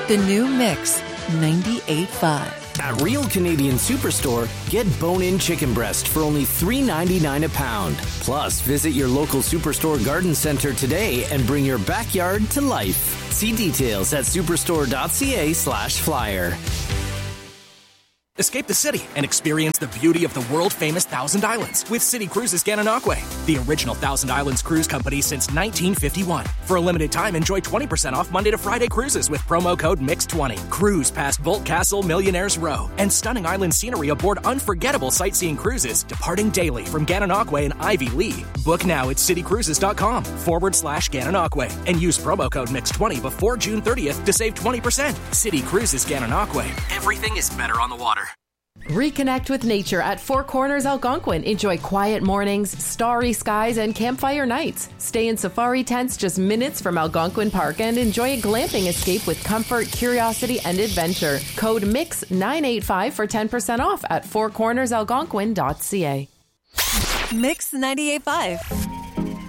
The new Mix 98.5. At Real Canadian Superstore, get bone-in chicken breast for only $3.99 a pound. Plus, visit your local Superstore garden center today and bring your backyard to life. See details at superstore.ca/flyer. Escape the city and experience the beauty of the world-famous Thousand Islands with City Cruises Gananoque, the original Thousand Islands cruise company since 1951. For a limited time, enjoy 20% off Monday to Friday cruises with promo code MIX20. Cruise past Bolt Castle, Millionaires Row, and stunning island scenery aboard unforgettable sightseeing cruises departing daily from Gananoque and Ivy Lee. Book now at citycruises.com/Gananoque and use promo code MIX20 before June 30th to save 20%. City Cruises Gananoque. Everything is better on the water. Reconnect with nature at Four Corners Algonquin. Enjoy quiet mornings, starry skies, and campfire nights. Stay in safari tents just minutes from Algonquin Park and enjoy a glamping escape with comfort, curiosity, and adventure. Code MIX985 for 10% off at fourcornersalgonquin.ca. Mix 98.5.